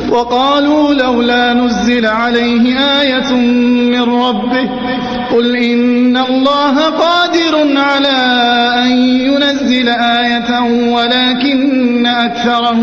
وقالوا لولا نزل عليه آية من ربه قل إن الله قادر على أن ينزل آية ولكن أكثرهم